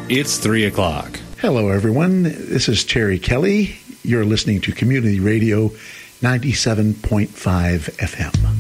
It's 3 o'clock. Hello, everyone. This is Terry Kelly. You're listening to Community Radio 97.5 FM.